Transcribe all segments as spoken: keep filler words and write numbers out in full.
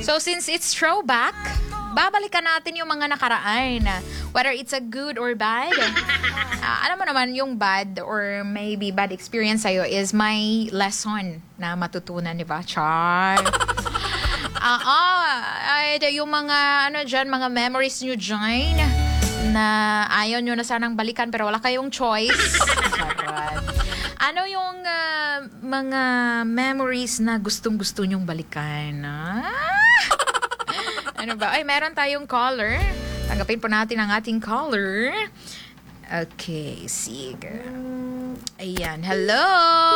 So since it's throwback, babalikan natin yung mga nakaraan. Whether it's a good or bad. Uh, alam mo naman, yung bad or maybe bad experience sa'yo is my lesson na matutunan, di ba? Char. Ah, uh, ay, yung mga, ano dyan, mga memories nyo dyan na ayaw nyo na sanang balikan pero wala kayong choice. Charot. Ano yung uh, mga memories na gustong-gusto nyong balikan? Ah? Ano ba? Ay, meron tayong caller. Tanggapin po natin ang ating caller. Okay, sige. Ayan. Hello!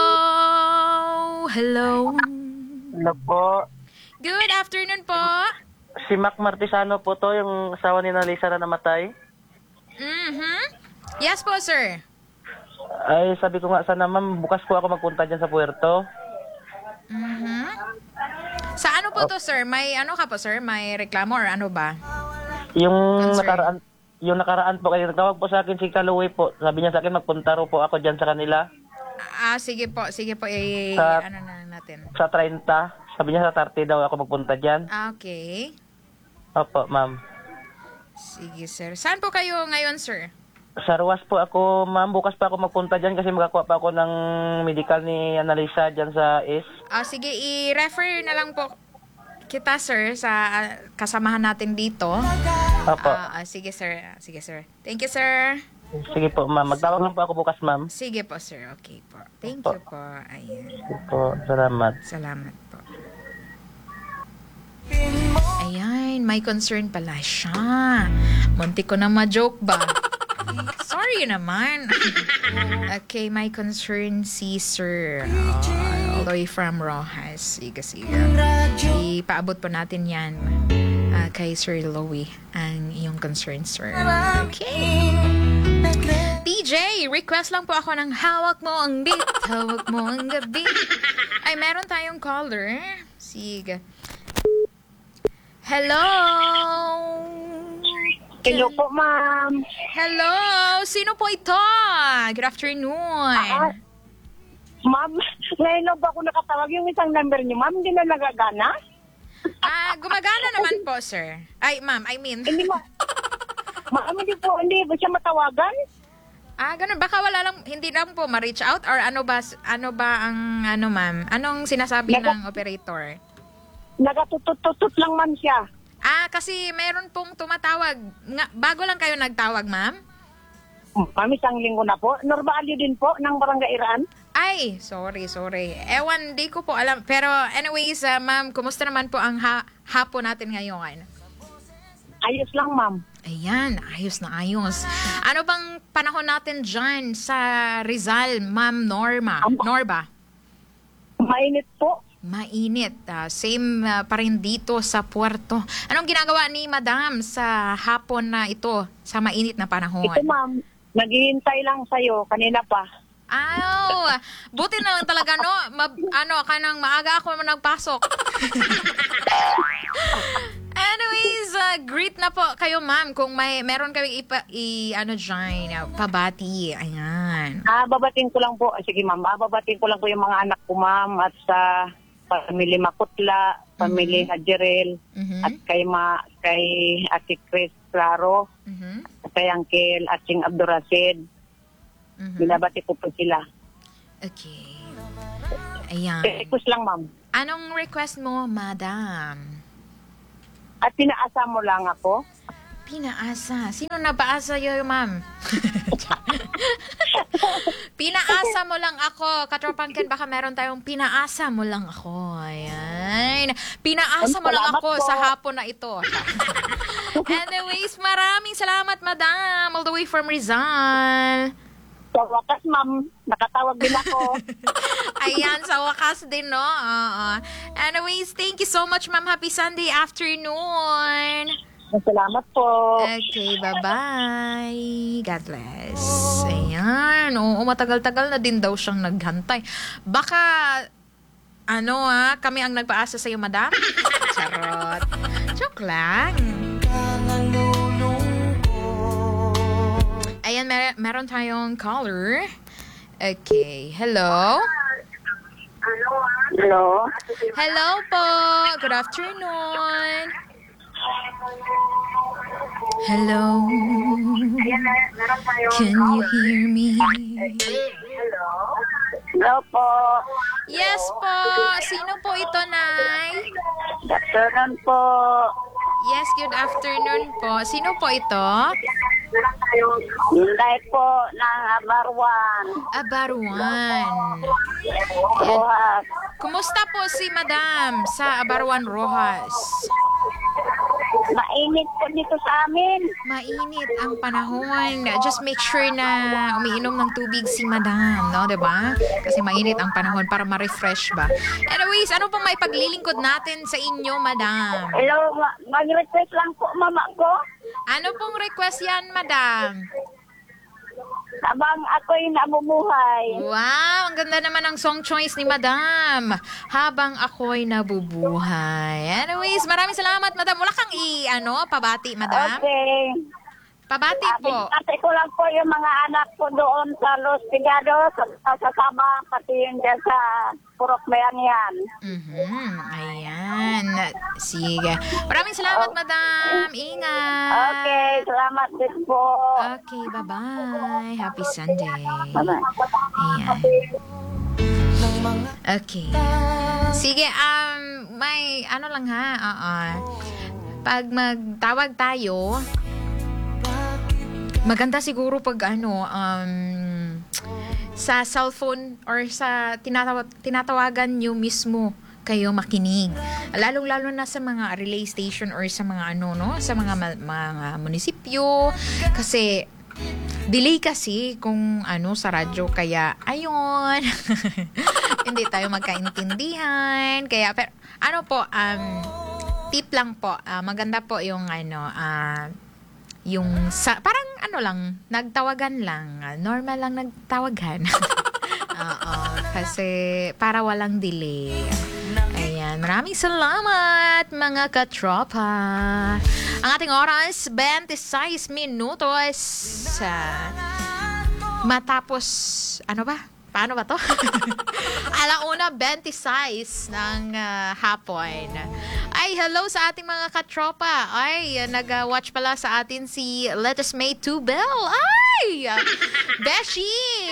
Hello! Hello po. Good afternoon po. Si Mac Martisano po to, yung asawa ni Nalisa na namatay. Mm-hmm. Yes po, sir. Ay, sabi ko nga sana, ma'am, bukas po ako magpunta dyan sa puerto. Mm-hmm. Sa ano po to, sir? May ano ka po, sir? May reklamo or ano ba? Yung Concern. nakaraan, yung nakaraan po, kayo nagtawag po sa akin si Kaluwi po. Sabi niya sa akin, magpunta ro po ako dyan sa kanila. Ah, sige po. Sige po. Eh, Sa- ano na natin. Sa thirty. Sabi niya sa thirty daw ako magpunta dyan. Ah, okay. Opo, ma'am. Sige, sir. Saan po kayo ngayon, sir? Sa Ruas po ako, ma'am. Bukas pa ako magpunta dyan kasi magkakuha pa ako ng medical ni Analisa dyan sa I S. Ah, sige, i-refer na lang po kita, sir, sa ah, kasamahan natin dito. Opo. Ah, ah, sige, sir. Ah, Sige, sir. Thank you, sir. Sige po, ma'am. Magtawag lang po ako bukas, ma'am. Sige po, sir. Okay po. Thank Opo. you po. Ayan. Sige po, salamat. Salamat po. Ayan, may concern pala siya. Munti ko na ma-joke ba? Sorry naman. Okay, may concern si Sir. Uh, all the way from Rojas. Sige, sige. Ipaabot po natin yan uh, kay Sir Louie ang iyong concern, sir. Okay. D J, request lang po ako ng hawak mo ang beat, hawak mo ang gabi. Ay, meron tayong caller. Sige. Hello! Hello po, ma'am. Hello! Sino po ito? Good afternoon. Ah, ma'am, ngayon lang ba ako nakatawag yung isang number niyo, ma'am? Hindi na nagagana? Ah, gumagana naman po, sir. Ay, ma'am, I mean. Hindi ma... ma'am, hindi po, hindi ba siya matawagan? Ah, ganun. Baka wala lang, hindi lang po ma-reach out or ano ba, ano ba ang, ano ma'am? Anong sinasabi Naga- ng operator? Nagatutut-tutut lang, ma'am, siya. Ah, kasi meron pong tumatawag. Nga, bago lang kayo nagtawag, ma'am? Ma'am, isang linggo na po. Normalyo din po ng Barangay Iraan. Ay, sorry, sorry. Ewan, di ko po alam. Pero anyways, uh, ma'am, kumusta naman po ang ha- hapon natin ngayon? Ayos lang, ma'am. Ayan, ayos na ayos. Ano bang panahon natin dyan sa Rizal, ma'am Norma? Am- Norba? Mainit po. Mainit. Ah, same ah, pa rin dito sa Puerto. Anong ginagawa ni Madam sa hapon na ito, sa mainit na panahon? Ito, ma'am, naghihintay lang sa'yo. Kanina pa. Aw, buti na lang talaga, no? Ma- ano, kanang maaga ako nagpasok. Anyways, uh, greet na po kayo, ma'am. Kung may meron kayong ipa, i, ano dyan, uh, pabati. Ayan. Ah, babating ko lang po. Ah, sige, ma'am. Ah, babating ko lang po yung mga anak ko, ma'am. At sa pamilya Makutla, pamilya Hadjerel, Mhm. at kay, ma, kay Ate Chris Claro, Mhm. at kay Uncle Ating Abdurasid. Mhm. Binabati ko po sila. Okay. Ayan. Request lang, ma'am. Anong request mo, madam? At pinaasa mo lang ako. Pinaasa. Sino napaasa yun, ma'am? Pinaasa mo lang ako. Katropan Ken, baka meron tayong pinaasa mo lang ako. Ayan. Pinaasa mo lang Salamat ako po. sa hapon na ito. Anyways, maraming salamat, madam. All the way from Rizal. Sa wakas, ma'am, nakatawag din ako. Ayan, sa wakas din, no? Oo. Anyways, thank you so much, ma'am. Happy Sunday afternoon. Salamat po. Okay, bye-bye. God bless. Ayan. Oo, matagal-tagal na din daw siyang naghantay. Baka, ano ah, kami ang nagpaasa sa'yo, madam? Charot. Joke lang. Ayan, mer- meron tayong caller. Okay, hello? Ano, ah? Hello? Hello po. Good afternoon. Hello. Can you hear me? Hello po. Yes po. Sino po ito, Nay? Good afternoon po. Yes, good afternoon po. Sino po ito? Hinday po ng Abarwan. Abaruan. Buhat. Kumusta po si Madam sa Abaruan Rojas? Mainit po dito sa amin. Mainit ang panahon. Just make sure na umiinom ng tubig si Madam, no? 'Di ba? Kasi mainit ang panahon para ma-refresh ba. Anyways, ano pong may paglilingkod natin sa inyo, Madam? Hello, ma- mag-request lang po mama ko. Ano pong request yan, Madam? Habang ako'y nabubuhay. Wow, ang ganda naman ng song choice ni Madam. Habang ako'y nabubuhay. Anyways, maraming salamat, Madam. Wala kang i, ano, pabati, Madam? Okay. Pabati po. Ate ko lang po yung mga anak ko doon sa Los Pigados, sa, sa Sabang, pati yung dyan sa Purok Bayanihan. Mhm, ayan. Sige. Maraming salamat, Madam. Ingat. Okay, salamat din po. Okay, bye-bye. Happy Sunday. Bye-bye. Ayan. Okay. Sige, um, may ano lang ha, oo. Pag magtawag tayo, maganda siguro pag ano, um, sa cellphone or sa tinataw- tinatawagan nyo mismo kayo makinig. Lalong-lalo na sa mga relay station or sa mga ano, no? Sa mga ma- mga munisipyo. Kasi, delay kasi kung ano sa radyo. Kaya, ayun. Hindi tayo magkaintindihan. Kaya, pero, ano po, um, tip lang po. Uh, maganda po yung ano, ah, uh, yung sa, parang ano lang, nagtawagan lang. Normal lang nagtawagan. Oo, kasi para walang delay. Ayan, maraming salamat mga katropa. Ang ating oras, twenty-six minutos. Uh, matapos, ano ba? Paano ba to? Alauna, twenty-six ng uh, hapon. Ay, hello sa ating mga katropa. Ay, nag-watch pala sa atin si Lettuce May two Bell. Ay! Beshi!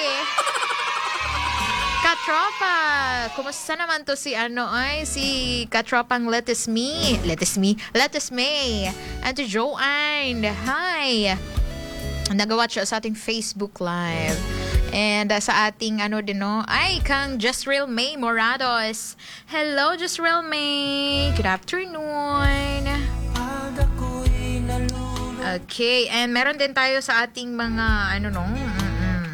Katropa! Kumusta naman to si ano ay si Katropang Lettuce Me? Lettuce Me? Lettuce May. And to Joanne. Hi! Nag-watch sa ating Facebook Live. And uh, sa ating ano din no, ay kang Justreal May Morados. Hello Justreal May. Good afternoon. Okay, and meron din tayo sa ating mga ano no. Mm-mm.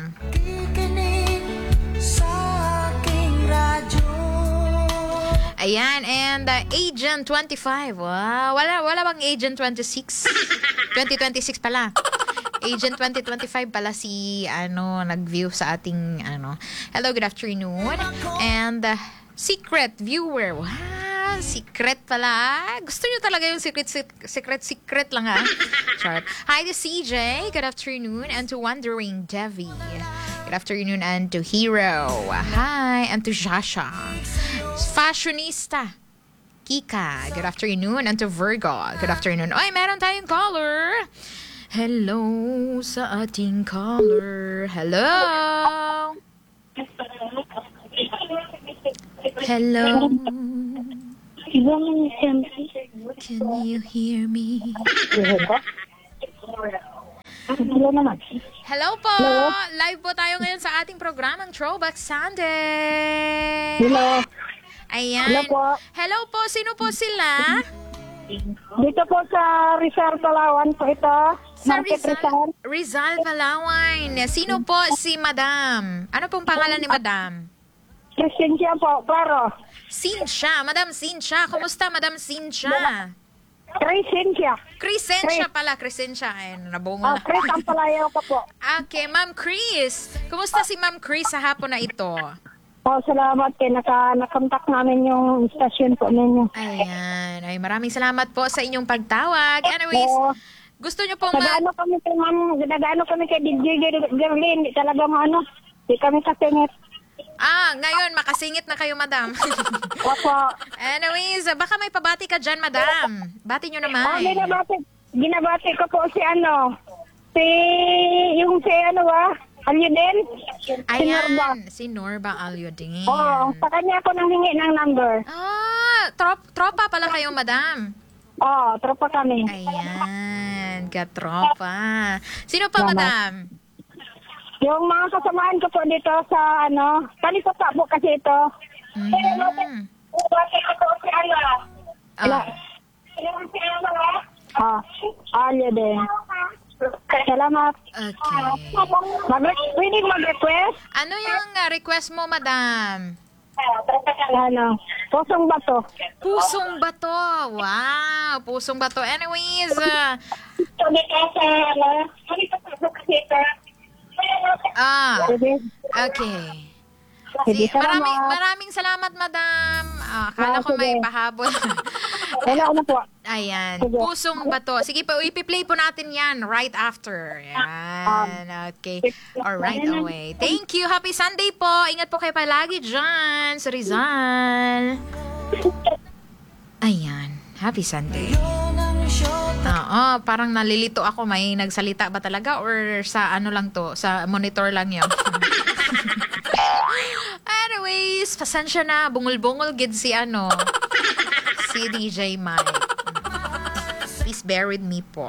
Ayan, and uh, Agent twenty-five. Wow, wala wala bang Agent twenty-six? twenty twenty-six pala. Agent twenty twenty-five pala si ano nag-view sa ating ano. Hello, good afternoon. And uh, secret viewer. Wow, secret pala. Gusto niyo talaga yung secret secret secret lang ha. Chart. Hi to C J. Good afternoon, and to Wandering Devi. Good afternoon, and to Hero. Hi, and to Jasha. Fashionista. Kika. Good afternoon, and to Virgo. Good afternoon. Oy, meron tayong caller. Hello sa ating caller. Hello. Hello. Can you hear me? Hello po. Live po tayo ngayon sa ating programang Throwback Sunday. Hello. Ayan. Hello po. Hello po. Sino po sila? Dito po sa Rizal, Palawan po ito. Sa Market Rizal, Rizal, Palawan. Sino po si Madam? Ano pong pangalan ni Madam? Crescencia po, claro. Cynthia. Madam Cynthia. Kumusta, Madam Cynthia? Crescencia. Crescencia pala. Crescencia. Ay, nabungo Oh, na. Chris, ang palayaw ka po. Okay, Ma'am Chris. Kumusta si Ma'am Chris sa hapon na ito? Oh, salamat kay naka nakontak namin yung station po ninyo. Ayan. Ay, maraming salamat po sa inyong pagtawag. Anyways, Oo. gusto nyo pong mag... Nagaano kami kay ma'am, nagaano kami kay D J Gerlin, di talaga ano, di kami kasingit. Ah, ngayon, makasingit na kayo, madam. Opo. Anyways, baka may pabati ka dyan, madam. Bati nyo Oh, naman. ginabati, ginabati ko po si ano, si, yung si ano ba, Alyudin? Si Norba. Ayan, si Norba Alyodin. Oo, sa kanya ako nang hingi ng number. Ah, trop tropa pala kayo, madam. Oo, tropa kami. Ayan, katropa. Sino pa, Salamat. madam? Yung mga kasamahan ko po dito sa ano, kanito pa po kasi ito. Mhm. Ginabati ko po si ano. Ah, Yung si ano ba? Ah, Alyudin. Salamat. okay. Mag- pwede mag-request? Ano yung uh, request mo, madam? Ano, pusong bato. Pusong bato. Wow, pusong bato. Anyways, uh, Ito dito sa ano, kanito pa po kasi ito. ah, Pwede. okay. Pwede, Si, maraming, salamat. maraming salamat, madam. Ah, akala Ah, ko may sige. pahabol. Wala ko na po. Ayan, Sige. pusong bato. Sige pa, ipi-play po natin yan right after. Ayan, okay. Or right away. Thank you. Happy Sunday po. Ingat po kayo palagi dyan sa Rizal. Ayan, happy Sunday. Oo, parang nalilito ako. May nagsalita ba talaga or sa ano lang to? Sa monitor lang yun. Anyways, pasensya na. Bungol-bungol gid si ano. Si D J Mike. Please bear with me po.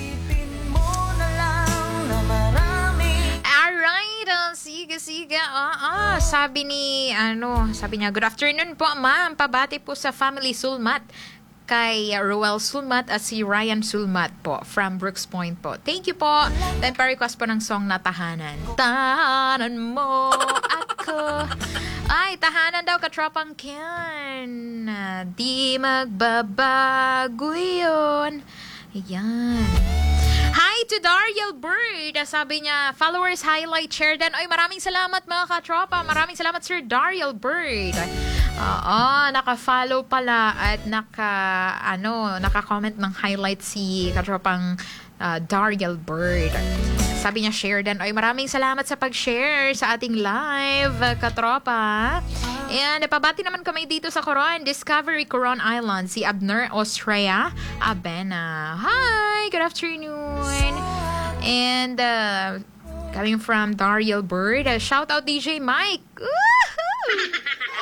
Alright, uh, sige, sige. Ah, ah, sabi ni, ano, sabi niya, good afternoon po, ma'am. Pabati po sa family Sulmat. Kay Roel Sulmat at si Ryan Sulmat po from Brooks Point po. Thank you po. Then pa-request po ng song na Tahanan. Tahanan mo ako. Ay, tahanan daw katropang Ken. Di magbabago yun. Ayan. Hi to Dariel Bird. Sabi niya, followers highlight, share din. Ay, maraming salamat mga katropa. Maraming salamat Sir Dariel Bird. Oo, naka-follow pala at naka, ano, naka-comment ng highlight si katropang uh, Dariel Bird. Sabi niya, share din. Ay, maraming salamat sa pag-share sa ating live, katropa. And pabati naman kami dito sa Coron, Discovery Coron Island, si Abner Ostrea Abena. Hi, good afternoon. And uh, coming from Dariel Bird, uh, shout out D J Mike. Woohoo!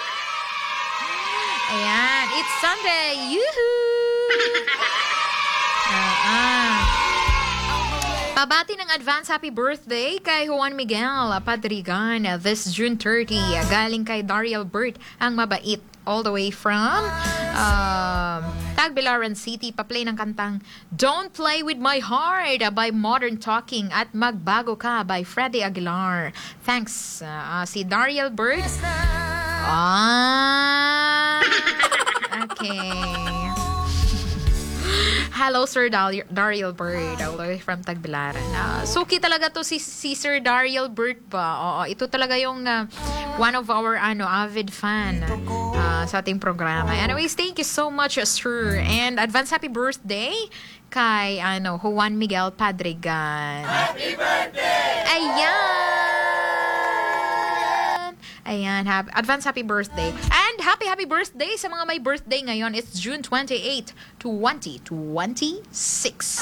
Ayan, it's Sunday. Yoo-hoo! Ah, pabati ng advance happy birthday kay Juan Miguel Padrigan this June thirtieth. Galing kay Dariel Burt, ang mabait. All the way from um, Tagbilaran City. Pa-play ng kantang Don't Play With My Heart by Modern Talking at Magbago Ka by Freddie Aguilar. Thanks, uh, si Dariel Burt. Ah, okay. Hello, Sir Dar- Dariel Bird, all the way from Tagbilaran. Uh, suki talaga to si, si Sir Dariel Bird ba? Oo, ito talaga yung uh, one of our ano avid fan uh, sa ating programa. Anyways, thank you so much, sir. And advance happy birthday kay ano Juan Miguel Padrigan. Happy birthday! Ayan! Ayan, happy, advance happy birthday. And happy, happy birthday sa mga may birthday ngayon. It's June twenty-eighth, twenty twenty-six.